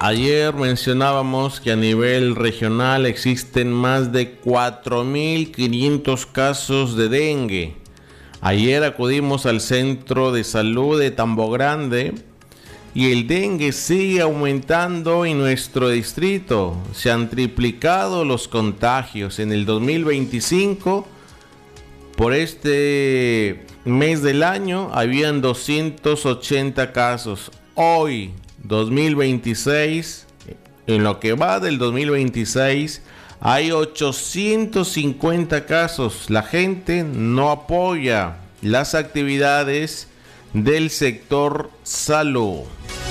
Ayer mencionábamos que a nivel regional existen más de 4.500 casos de dengue. Ayer acudimos al centro de salud de Tambo Grande y el dengue sigue aumentando en nuestro distrito. Se han triplicado los contagios. En el 2025, por este mes del año, habían 280 casos. Hoy, 2026, en lo que va del 2026, hay 850 casos. La gente no apoya las actividades del sector salud.